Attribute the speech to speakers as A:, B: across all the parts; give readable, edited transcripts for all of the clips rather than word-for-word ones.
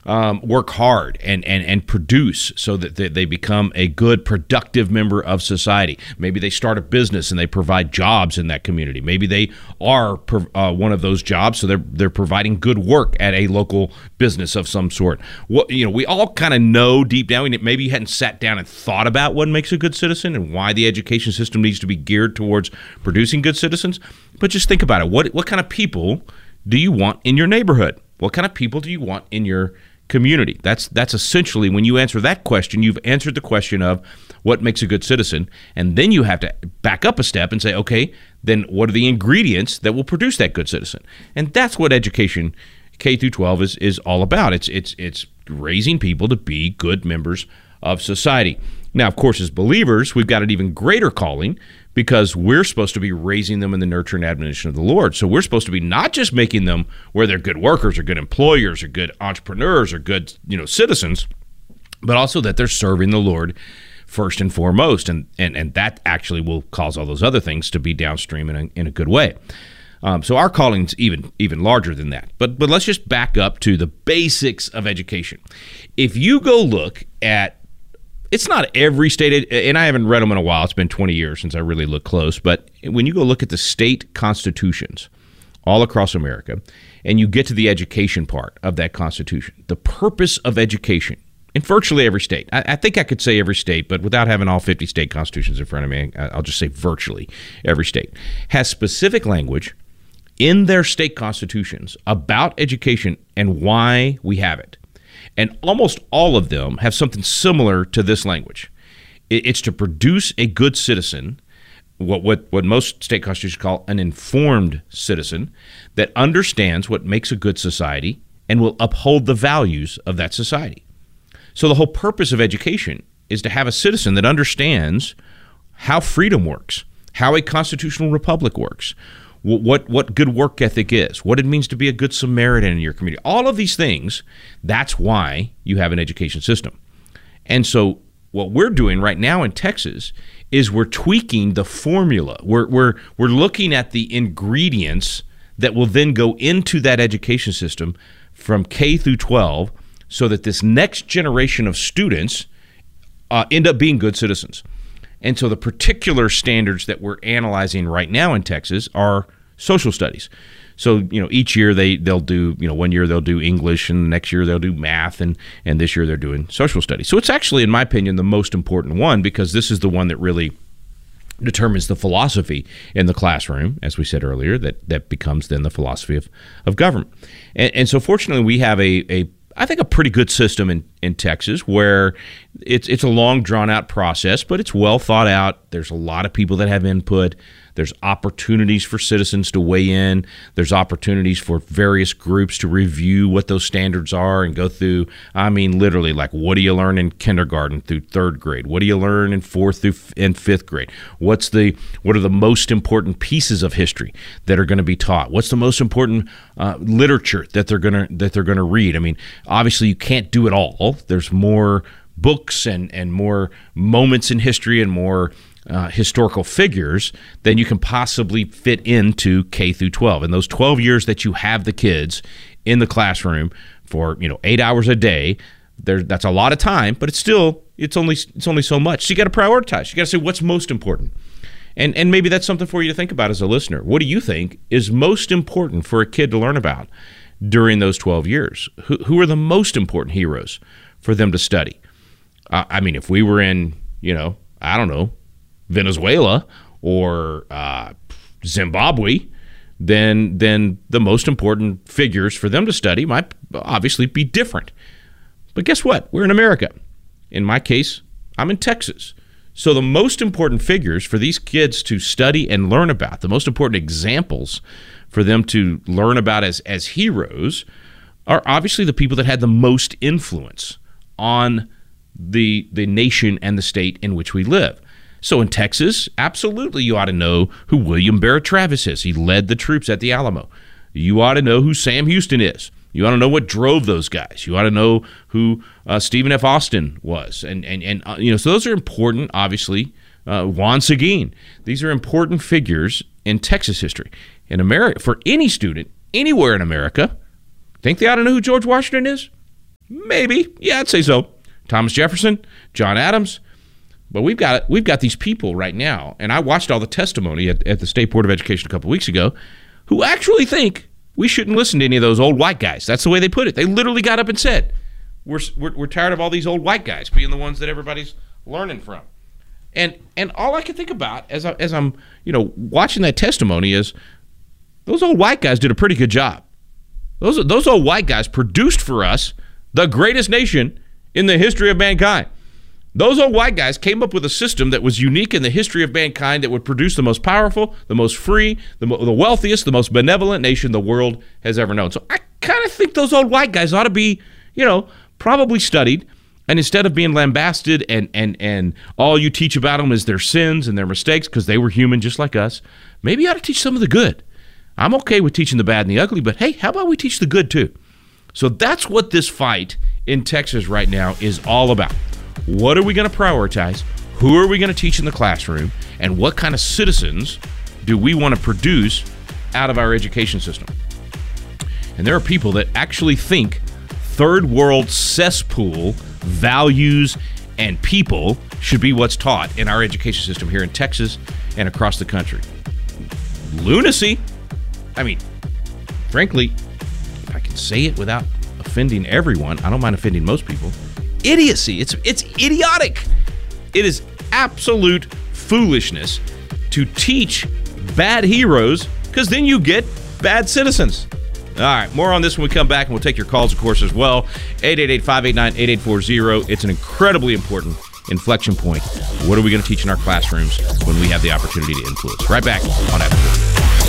A: work hard and produce so that they become a good, productive member of society. Maybe they start a business and they provide jobs in that community. Maybe they are one of those jobs, so they're providing good work at a local business of some sort. We all kind of know deep down. Maybe you hadn't sat down and thought about what makes a good citizen and why the education system needs to be geared towards producing good citizens. But just think about it. What kind of people do you want in your neighborhood? What kind of people do you want in your community? That's essentially, when you answer that question, you've answered the question of what makes a good citizen, and then you have to back up a step and say, okay, then what are the ingredients that will produce that good citizen? And that's what education K through 12 is all about. It's raising people to be good members of society. Now, of course, as believers, we've got an even greater calling, because we're supposed to be raising them in the nurture and admonition of the Lord. So we're supposed to be not just making them where they're good workers or good employers or good entrepreneurs or good citizens, but also that they're serving the Lord first and foremost. And that actually will cause all those other things to be downstream in a good way. So our calling's even larger than that. But let's just back up to the basics of education. If you go look at, it's not every state, and I haven't read them in a while. It's been 20 years since I really looked close. But when you go look at the state constitutions all across America, and you get to the education part of that constitution, the purpose of education in virtually every state. I think I could say every state, but without having all 50 state constitutions in front of me, I'll just say virtually every state has specific language in their state constitutions about education and why we have it. And almost all of them have something similar to this language. It's to produce a good citizen, what most state constitutions call an informed citizen, that understands what makes a good society and will uphold the values of that society. So the whole purpose of education is to have a citizen that understands how freedom works, how a constitutional republic works, what good work ethic is, what it means to be a good Samaritan in your community. All of these things, that's why you have an education system. And so what we're doing right now in Texas is we're tweaking the formula. We're looking at the ingredients that will then go into that education system from K through 12 so that this next generation of students end up being good citizens. And so the particular standards that we're analyzing right now in Texas are social studies. So, each year they'll do, 1 year they'll do English, and the next year they'll do math, and this year they're doing social studies. So it's actually, in my opinion, the most important one, because this is the one that really determines the philosophy in the classroom, as we said earlier, that becomes then the philosophy of government. And so fortunately we have I think a pretty good system in Texas, where it's a long, drawn-out process, but it's well thought out. There's a lot of people that have input. There's opportunities for citizens to weigh in. There's opportunities for various groups to review what those standards are and go through, literally, like, what do you learn in kindergarten through third grade? What do you learn in fourth through and fifth grade? What are the most important pieces of history that are going to be taught? What's the most important literature that they're going to read? Obviously, you can't do it all. There's more books and more moments in history and more historical figures than you can possibly fit into K through 12. And those 12 years that you have the kids in the classroom for 8 hours a day, that's a lot of time, but it's only so much. So you got to prioritize. You got to say what's most important. And maybe that's something for you to think about as a listener. What do you think is most important for a kid to learn about during those 12 years? Who are the most important heroes for them to study? If we were in, Venezuela or Zimbabwe, then the most important figures for them to study might obviously be different. But guess what? We're in America. In my case, I'm in Texas. So the most important figures for these kids to study and learn about, the most important examples for them to learn about as heroes, are obviously the people that had the most influence on the nation and the state in which we live. So in Texas, absolutely you ought to know who William Barrett Travis is. He led the troops at the Alamo. You ought to know who Sam Houston is. You ought to know what drove those guys. You ought to know who Stephen F. Austin was. And so those are important, obviously. Juan Seguin. These are important figures in Texas history. In America, for any student, anywhere in America, think they ought to know who George Washington is? Maybe. Yeah, I'd say so. Thomas Jefferson, John Adams. But we've got these people right now, and I watched all the testimony at the State Board of Education a couple weeks ago, who actually think we shouldn't listen to any of those old white guys. That's the way they put it. They literally got up and said, we're tired of all these old white guys being the ones that everybody's learning from. And all I can think about as I'm watching that testimony is those old white guys did a pretty good job. Those old white guys produced for us the greatest nation in the history of mankind. Those old white guys came up with a system that was unique in the history of mankind that would produce the most powerful, the most free, the wealthiest, the most benevolent nation the world has ever known. So I kind of think those old white guys ought to be, probably studied. And instead of being lambasted and all you teach about them is their sins and their mistakes because they were human just like us, maybe you ought to teach some of the good. I'm okay with teaching the bad and the ugly, but hey, how about we teach the good too? So that's what this fight in Texas right now is all about. What are we going to prioritize? Who are we going to teach in the classroom? And what kind of citizens do we want to produce out of our education system? And there are people that actually think third world cesspool values and people should be what's taught in our education system here in Texas and across the country. Lunacy. I mean, frankly, if I can say it without offending everyone, I don't mind offending most people. Idiocy. It's idiotic. It is absolute foolishness to teach bad heroes because then you get bad citizens. All right, more on this when we come back, and we'll take your calls, of course, as well. 888-589-8840. It's an incredibly important inflection point. What are we going to teach in our classrooms when we have the opportunity to influence? Right back on After.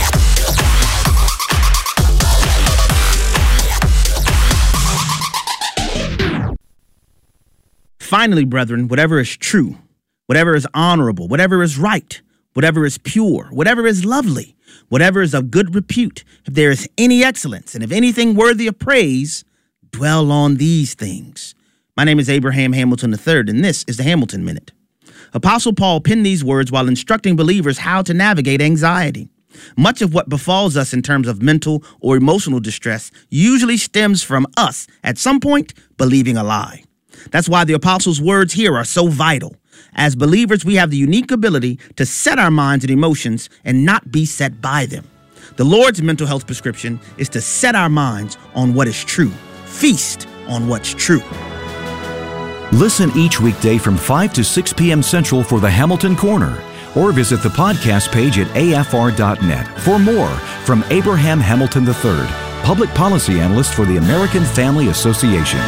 B: Finally, brethren, whatever is true, whatever is honorable, whatever is right, whatever is pure, whatever is lovely, whatever is of good repute, if there is any excellence, and if anything worthy of praise, dwell on these things. My name is Abraham Hamilton III, and this is the Hamilton Minute. Apostle Paul penned these words while instructing believers how to navigate anxiety. Much of what befalls us in terms of mental or emotional distress usually stems from us, at some point, believing a lie. That's why the apostles' words here are so vital. As believers, we have the unique ability to set our minds and emotions and not be set by them. The Lord's mental health prescription is to set our minds on what is true. Feast on what's true.
C: Listen each weekday from 5 to 6 p.m. Central for the Hamilton Corner, or visit the podcast page at afr.net for more from Abraham Hamilton III, Public Policy Analyst for the American Family Association.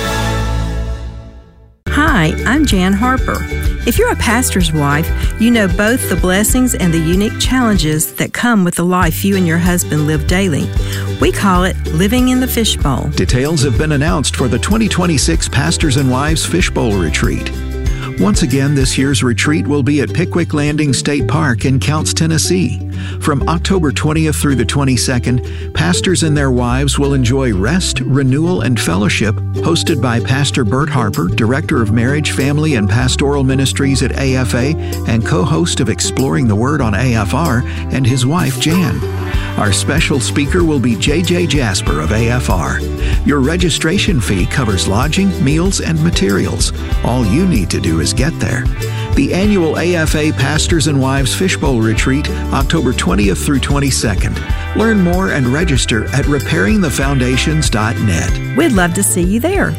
D: Hi, I'm Jan Harper. If you're a pastor's wife, you know both the blessings and the unique challenges that come with the life you and your husband live daily. We call it living in the fishbowl.
E: Details have been announced for the 2026 Pastors and Wives Fishbowl Retreat. Once again, this year's retreat will be at Pickwick Landing State Park in Counce, Tennessee. From October 20th through the 22nd, pastors and their wives will enjoy rest, renewal, and fellowship, hosted by Pastor Bert Harper, Director of Marriage, Family, and Pastoral Ministries at AFA and co-host of Exploring the Word on AFR, and his wife, Jan. Our special speaker will be J.J. Jasper of AFR. Your registration fee covers lodging, meals, and materials. All you need to do is get there. The annual AFA Pastors and Wives Fishbowl Retreat, October 20th through 22nd. Learn more and register at repairingthefoundations.net.
D: We'd love to see you there.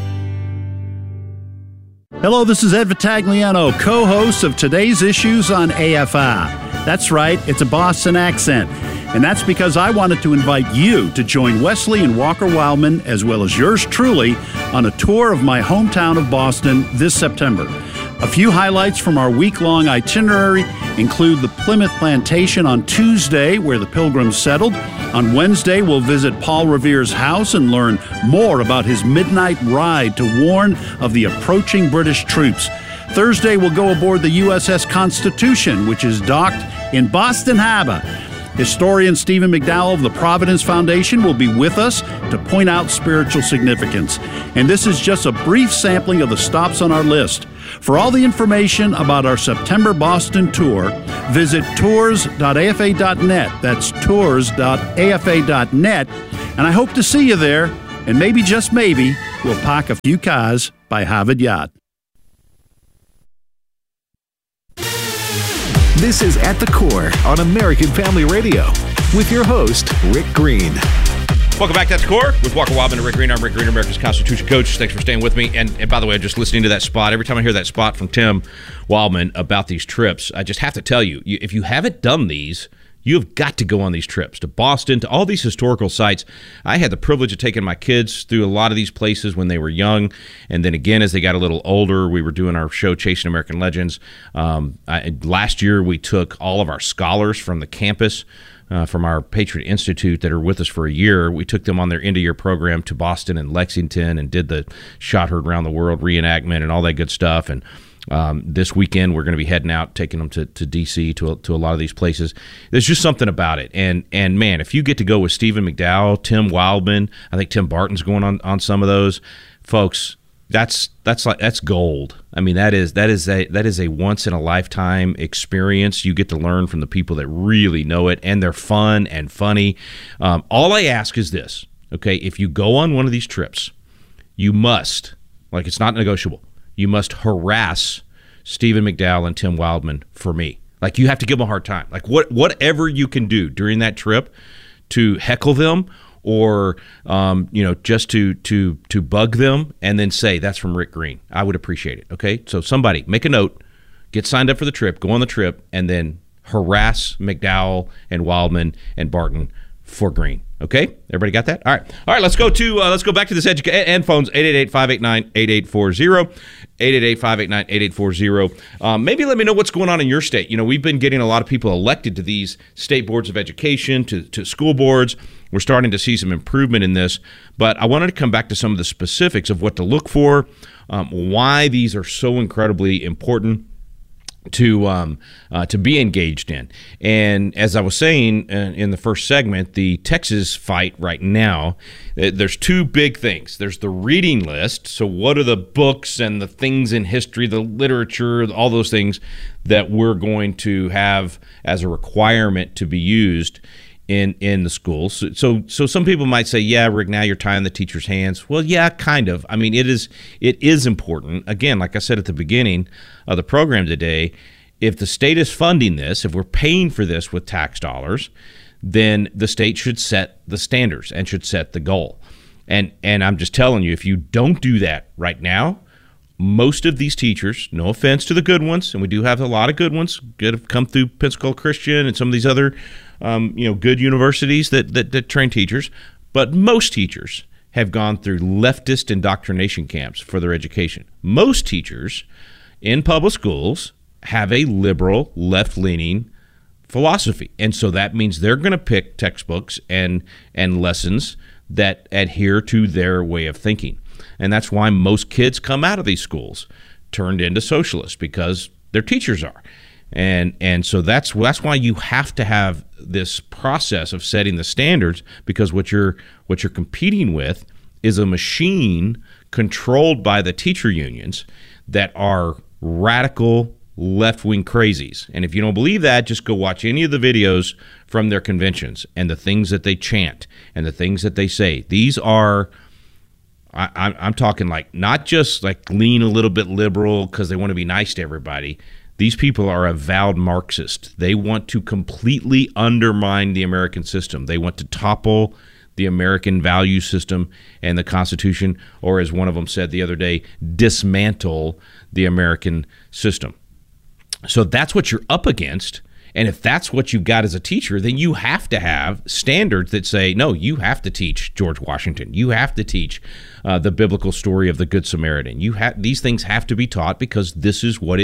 F: Hello, this is Ed Vitagliano, co-host of Today's Issues on AFI. That's right, it's a Boston accent. And that's because I wanted to invite you to join Wesley and Walker Wildman, as well as yours truly, on a tour of my hometown of Boston this September. A few highlights from our week-long itinerary include the Plymouth Plantation on Tuesday, where the Pilgrims settled. On Wednesday, we'll visit Paul Revere's house and learn more about his midnight ride to warn of the approaching British troops. Thursday, we'll go aboard the USS Constitution, which is docked in Boston Harbor. Historian Stephen McDowell of the Providence Foundation will be with us to point out spiritual significance. And this is just a brief sampling of the stops on our list. For all the information about our September Boston tour, visit tours.afa.net. That's tours.afa.net. And I hope to see you there. And maybe, just maybe, we'll park a few cars by Harvard Yard.
E: This is At the Core on American Family Radio with your host, Rick Green.
A: Welcome back to At the Core with Walker Wildman and Rick Green. I'm Rick Green, America's Constitution coach. Thanks for staying with me. And by the way, I'm just listening to that spot. Every time I hear that spot from Tim Wildman about these trips, I just have to tell you, if you haven't done these, you've got to go on these trips to Boston, to all these historical sites. I had the privilege of taking my kids through a lot of these places when they were young. And then again, as they got a little older, we were doing our show, Chasing American Legends. Last year, we took all of our scholars from the campus, from our Patriot Institute that are with us for a year. We took them on their end-of-year program to Boston and Lexington and did the Shot Heard Around the World reenactment and all that good stuff. And this weekend, we're going to be heading out, taking them to D.C., to a lot of these places. There's just something about it. And man, if you get to go with Stephen McDowell, Tim Wildman, I think Tim Barton's going on some of those, folks, that's gold. I mean, that is a once in a lifetime experience. You get to learn from the people that really know it, and they're fun and funny. All I ask is this, okay? If you go on one of these trips, you must, like, it's not negotiable, you must harass Stephen McDowell and Tim Wildman for me. Like, you have to give them a hard time. Like, whatever you can do during that trip to heckle them, or just to bug them, and then say, that's from Rick Green. I would appreciate it, okay? So somebody, make a note, get signed up for the trip, go on the trip, and then harass McDowell and Wildman and Barton for Green, okay? Everybody got that? All right, let's go back to this and phones, 888-589-8840, 888-589-8840. Maybe let me know what's going on in your state. We've been getting a lot of people elected to these state boards of education, to school boards. We're starting to see some improvement in this, but I wanted to come back to some of the specifics of what to look for, why these are so incredibly important to be engaged in. And as I was saying in the first segment, the Texas fight right now, there's two big things. There's the reading list. So what are the books and the things in history, the literature, all those things that we're going to have as a requirement to be used in the schools. So some people might say, yeah, Rick, now you're tying the teacher's hands. Well, yeah, kind of. I mean, it is important. Again, like I said at the beginning of the program today, if the state is funding this, if we're paying for this with tax dollars, then the state should set the standards and should set the goal. And I'm just telling you, if you don't do that right now, most of these teachers, no offense to the good ones, and we do have a lot of good ones that have come through Pensacola Christian and some of these other good universities that train teachers, but most teachers have gone through leftist indoctrination camps for their education. Most teachers in public schools have a liberal, left-leaning philosophy, and so that means they're going to pick textbooks and lessons that adhere to their way of thinking. And that's why most kids come out of these schools turned into socialists, because their teachers are. And so that's why you have to have this process of setting the standards, because what you're competing with is a machine controlled by the teacher unions that are radical left-wing crazies. And if you don't believe that, just go watch any of the videos from their conventions and the things that they chant and the things that they say. These are, I'm talking like not just like lean a little bit liberal because they want to be nice to everybody. These people are avowed Marxist. They want to completely undermine the American system. They want to topple the American value system and the Constitution, or as one of them said the other day, dismantle the American system. So that's what you're up against. And if that's what you've got as a teacher, then you have to have standards that say, no, you have to teach George Washington. You have to teach the biblical story of the Good Samaritan. These things have to be taught, because this is what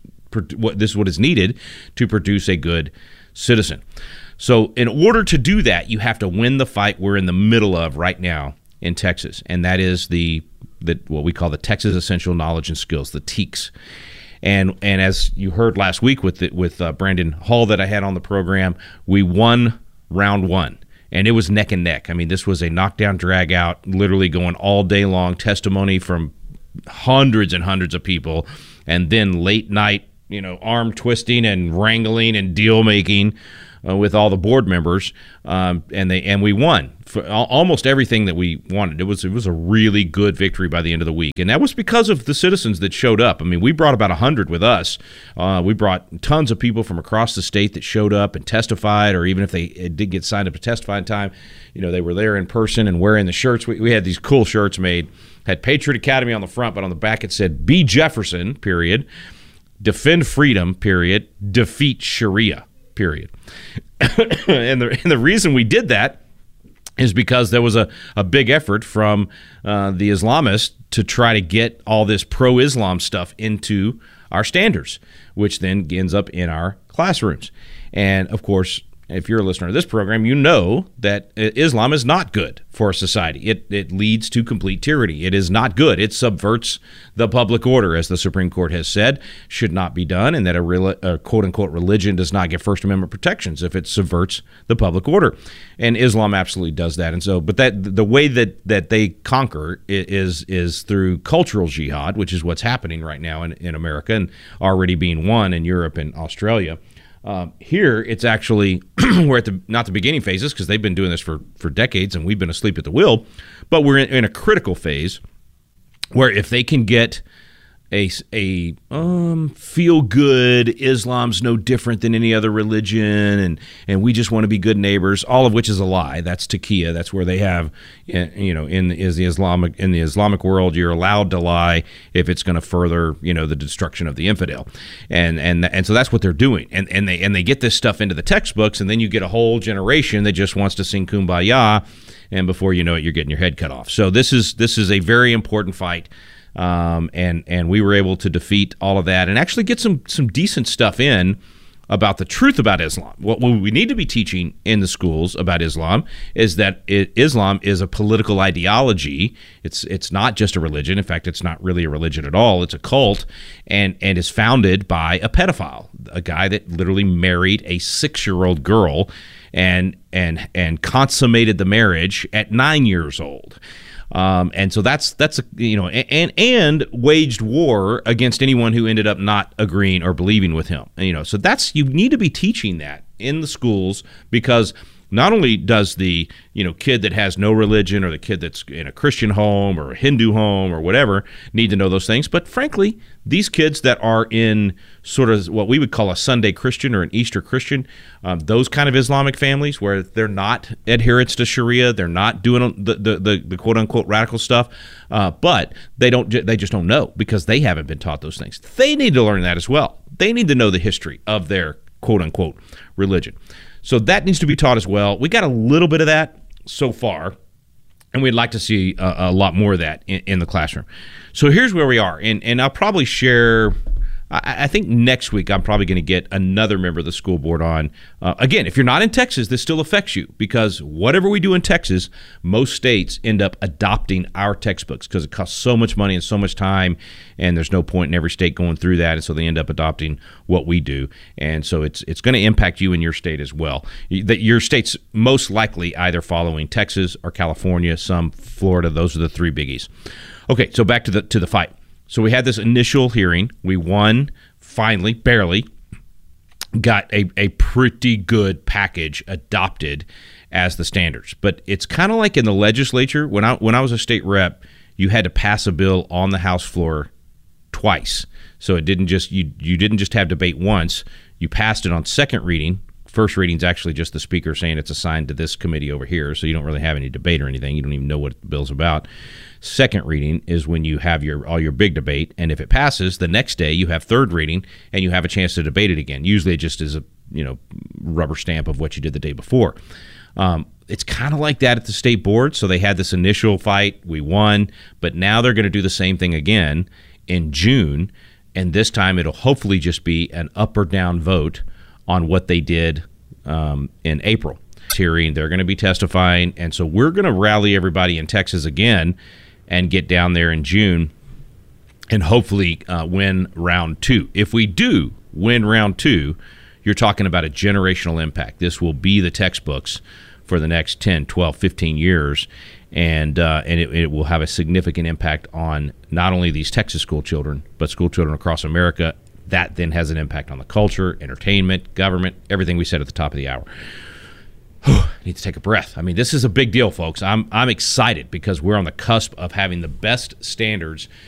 A: is needed to produce a good citizen. So in order to do that, you have to win the fight we're in the middle of right now in Texas, and that is what we call the Texas Essential Knowledge and Skills, the TEKS. And as you heard last week with Brandon Hall that I had on the program, we won round one, and it was neck and neck. I mean, this was a knockdown, drag out, literally going all day long, testimony from hundreds and hundreds of people, and then late night, arm twisting and wrangling and deal making with all the board members, and we won for almost everything that we wanted. It was a really good victory by the end of the week, and that was because of the citizens that showed up. I mean, we brought about 100 with us. We brought tons of people from across the state that showed up and testified, or even if they did get signed up to testify in time, they were there in person and wearing the shirts. We had these cool shirts made. Had Patriot Academy on the front, but on the back it said, "Be Jefferson, period. Defend freedom, period. Defeat Sharia, period." and the reason we did that is because there was a big effort from the Islamists to try to get all this pro-Islam stuff into our standards, which then ends up in our classrooms. And, of course, if you're a listener to this program, you know that Islam is not good for a society. It leads to complete tyranny. It is not good. It subverts the public order, as the Supreme Court has said, should not be done, and that a quote-unquote religion does not get First Amendment protections if it subverts the public order. And Islam absolutely does that. And so, but the way that they conquer is through cultural jihad, which is what's happening right now in America and already being won in Europe and Australia. Here, it's actually we're at not the beginning phases, because they've been doing this for decades and we've been asleep at the wheel, but we're in a critical phase where if they can get a feel good, Islam's no different than any other religion, and we just want to be good neighbors, all of which is a lie. That's taqiyya. That's where they have, in the Islamic world, you're allowed to lie if it's going to further, the destruction of the infidel, and so that's what they're doing, and they get this stuff into the textbooks, and then you get a whole generation that just wants to sing Kumbaya, and before you know it, you're getting your head cut off. So this is a very important fight. And we were able to defeat all of that and actually get some decent stuff in about the truth about Islam. What we need to be teaching in the schools about Islam is that Islam is a political ideology. It's not just a religion. In fact, it's not really a religion at all. It's a cult, and is founded by a pedophile, a guy that literally married a 6-year-old girl and consummated the marriage at 9 years old. And so that's and waged war against anyone who ended up not agreeing or believing with him. So you need to be teaching that in the schools, because not only does the kid that has no religion, or the kid that's in a Christian home or a Hindu home or whatever need to know those things, but frankly, these kids that are in sort of what we would call a Sunday Christian or an Easter Christian, those kind of Islamic families where they're not adherents to Sharia, they're not doing the quote unquote radical stuff, but they just don't know, because they haven't been taught those things. They need to learn that as well. They need to know the history of their quote unquote religion. So that needs to be taught as well. We got a little bit of that so far, and we'd like to see a lot more of that in the classroom. So here's where we are, and I'll probably share. I think next week I'm probably going to get another member of the school board on. Again, if you're not in Texas, this still affects you, because whatever we do in Texas, most states end up adopting our textbooks because it costs so much money and so much time, and there's no point in every state going through that, and so they end up adopting what we do. And so it's going to impact you in your state as well. Your state's most likely either following Texas or California, some Florida. Those are the three biggies. Okay, so back to the fight. So we had this initial hearing. We won, finally, barely. Got a pretty good package adopted as the standards. But it's kind of like in the legislature. When I was a state rep, you had to pass a bill on the House floor twice. So it didn't just you didn't just have debate once. You passed it on second reading. First reading is actually just the speaker saying it's assigned to this committee over here, so you don't really have any debate or anything. You don't even know what the bill's about. Second reading is when you have all your big debate, and if it passes, the next day you have third reading, and you have a chance to debate it again. Usually it just is a rubber stamp of what you did the day before. It's kind of like that at the state board, so they had this initial fight. We won, but now they're going to do the same thing again in June, and this time it'll hopefully just be an up or down vote on what they did in April. Hearing, they're going to be testifying, and so we're going to rally everybody in Texas again and get down there in June and hopefully win round 2. If we do win round 2, you're talking about a generational impact. This will be the textbooks for the next 10, 12, 15 years, and it will have a significant impact on not only these Texas school children, but school children across America, That then has an impact on the culture, entertainment, government, everything we said at the top of the hour. I need to take a breath. I mean, this is a big deal, folks. I'm excited because we're on the cusp of having the best standards